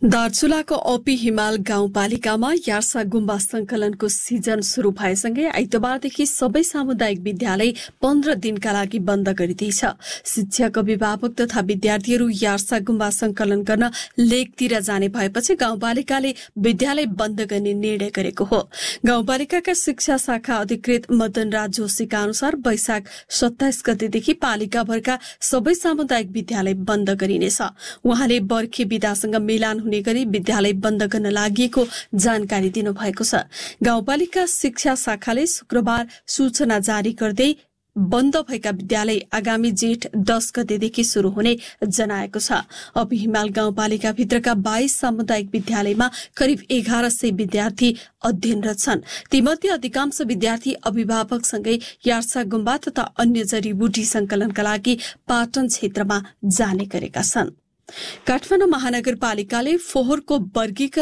दार्चुलाको ओपी हिमाल गाउँपालिकामा यार्सा गुम्बा संकलनको सिजन शुरू भएसँगै आइतबारदेखि सबै सामुदायिक विद्यालय 15 दिनका लागि बन्द गरिदिएछ। शिक्षक, अभिभावक तथा विद्यार्थीहरू यार्सा गुम्बा संकलन गर्न लेकतिर जाने भएपछि गाउँपालिकाले विद्यालय बन्द गर्ने निर्णय गरेको हो। गाउँपालिकाका शिक्षा शाखा अधिकृत मदन राज जोशीका अनुसार वैशाख 27 गतेदेखि पालिकाभरका सबै सामुदायिक विद्यालय बन्द गरिनेछ। उहाँले बर्खे विदासँग मिलान हुने गरी विद्यालय बन्द गर्न लागि जानकारी दिनुभएको छ। गाउँपालिका शिक्षा शाखाले शुक्रबार सूचना जारी गर्दै बन्द भएका विद्यालय आगामी जेठ 10 गतेदेखि शुरू हुने जनाएको छ। अब हिमाल गाउँपालिका भित्रका 22 सामुदायिक विद्यालयमा करिब 1100 विद्यार्थी अध्ययनरत छन्। तीमध्ये अधिकांश विद्यार्थी अभिभावकसँगै यार्सा गुम्बा तथा अन्य जडीबुटी संकलनका लागि पाटन क्षेत्रमा जाने गरेका छन्। काठमाडौँ महानगरपालिकाले फोहोरको वर्गीकरण